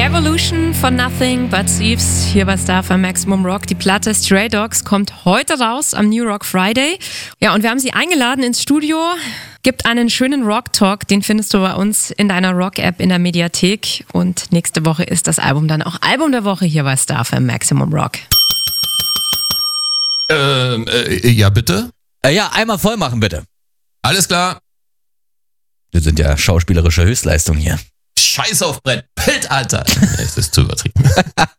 Evolution von Nothing But Thieves, hier bei Star für Maximum Rock. Die Platte Stray Dogs kommt heute raus am New Rock Friday. Ja, und wir haben sie eingeladen ins Studio. Gibt einen schönen Rock-Talk, den findest du bei uns in deiner Rock-App in der Mediathek. Und nächste Woche ist das Album dann auch Album der Woche hier bei Star für Maximum Rock. Ja, bitte? Ja, einmal voll machen, bitte. Alles klar. Wir sind ja schauspielerische Höchstleistung hier. Scheiß auf Brett. Bild, Alter. Das ist zu übertrieben.